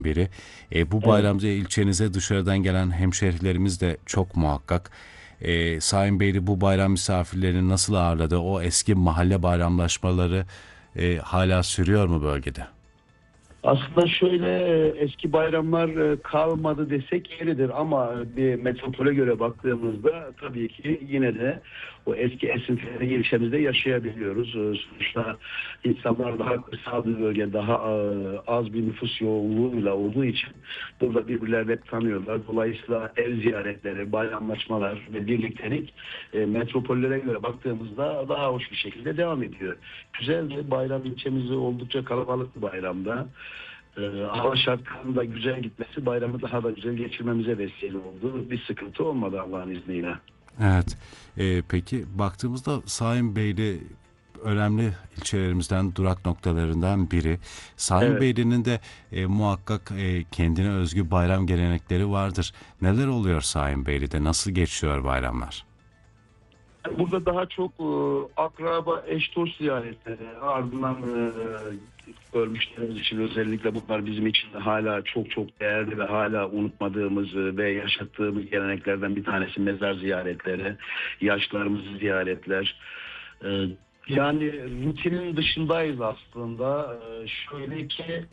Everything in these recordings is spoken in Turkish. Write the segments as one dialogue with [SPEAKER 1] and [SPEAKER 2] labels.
[SPEAKER 1] biri. Bu
[SPEAKER 2] Evet.
[SPEAKER 1] bayramda ilçenize dışarıdan gelen hemşehrilerimiz de çok muhakkak. Sayın Beyli bu bayram misafirlerini nasıl ağırladı? O eski mahalle bayramlaşmaları hala sürüyor mu bölgede?
[SPEAKER 2] Aslında şöyle eski bayramlar kalmadı desek yeridir ama bir metropole göre baktığımızda tabii ki yine de o eski esintileri ilçemizde yaşayabiliyoruz. Sonuçta insanlar daha kırsal bir bölge, daha az bir nüfus yoğunluğuyla olduğu için burada birbirlerini hep tanıyorlar. Dolayısıyla ev ziyaretleri, bayramlaşmalar ve birliktelik metropollere göre baktığımızda daha hoş bir şekilde devam ediyor. Güzel bir bayram, ilçemizde oldukça kalabalık bir bayramda. Hava şartlarının da güzel gitmesi bayramı daha da güzel geçirmemize vesile oldu. Bir sıkıntı olmadı Allah'ın izniyle.
[SPEAKER 1] Evet. Peki baktığımızda Sayın Beyli önemli ilçelerimizden, durak noktalarından biri. Sayın
[SPEAKER 2] Evet.
[SPEAKER 1] Beyli'nin de muhakkak kendine özgü bayram gelenekleri vardır. Neler oluyor Sayın Beyli'de? Nasıl geçiyor bayramlar?
[SPEAKER 2] Burada daha çok akraba, eş dost ziyaretleri, ardından ölmüşlerimiz için özellikle bunlar bizim için de hala çok çok değerli ve hala unutmadığımız ve yaşattığımız geleneklerden bir tanesi mezar ziyaretleri, yaşlarımızı ziyaretler. E, Yani rutinin dışındayız aslında. Şöyle ki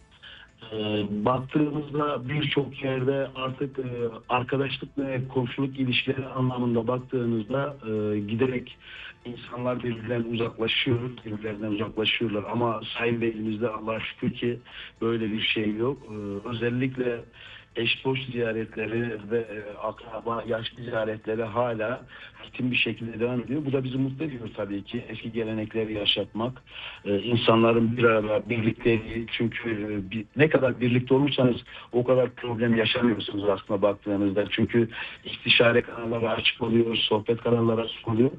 [SPEAKER 2] baktığımızda birçok yerde artık arkadaşlık ve komşuluk ilişkileri anlamında baktığınızda giderek insanlar birbirlerinden uzaklaşıyorlar. Ama Sayın Bey'imizde Allah'a şükür ki böyle bir şey yok. Özellikle eş dost ziyaretleri ve akraba, yaşlı ziyaretleri hala rutin bir şekilde devam ediyor. Bu da bizi mutlu ediyor tabii ki. Eski gelenekleri yaşatmak, insanların bir arada birlikteliği. Çünkü ne kadar birlikte olursanız o kadar problem yaşamıyorsunuz aslında baktığınızda. Çünkü istişare kanalları açık oluyor, sohbet kanalları açık oluyor.